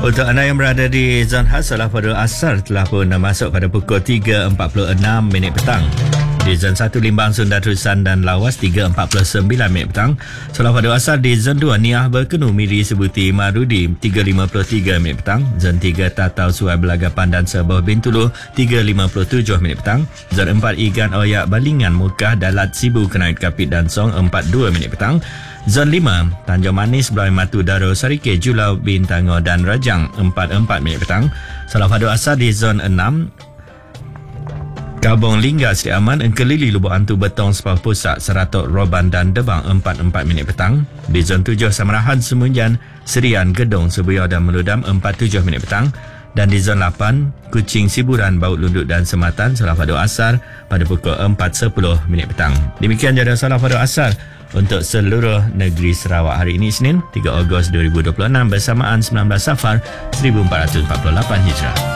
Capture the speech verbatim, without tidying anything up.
Untuk anda yang berada di zon khas, salah pada asar telah pun masuk pada pukul tiga empat puluh enam minit petang. Di zon satu Limbang, Sunda, Terusan dan Lawas tiga empat puluh sembilan minit petang. Salah pada asar di zon dua Niah, Berkenu, Miri, Sebuti, Marudi tiga lima puluh tiga minit petang. Zon tiga Tatau, Suai, Belagapan dan Sebah, Bintulu tiga lima puluh tujuh minit petang. Zon empat Igan, Oyak, Balingan, Mukah, Dalat, Sibu, Kenait, Kapit dan Song empat puluh dua minit petang. Zon lima Tanjung Manis, Belai, Matu, Daro, Sarike, Julau, Bintango dan Rajang empat puluh empat minit petang. Salah pada asar di zon enam Kabong, Lingga, Seri Aman, Engkelili, Lubuk Hantu, Betong, Sepah Pusat, Seratok, Roban dan Debang empat puluh empat minit petang. Di zon tujuh Samarahan, Semunjan, Serian, Gedong, Sebuyau dan Meludam empat puluh tujuh minit petang. Dan di zon lapan Kuching, Siburan, Baut Lunduk dan Sematan salah pada asar pada pukul empat sepuluh minit petang. Demikian jadual salah pada asar untuk seluruh negeri Sarawak hari ini, Isnin tiga Ogos dua ribu dua puluh enam, bersamaan sembilan belas Safar seribu empat ratus empat puluh lapan Hijrah.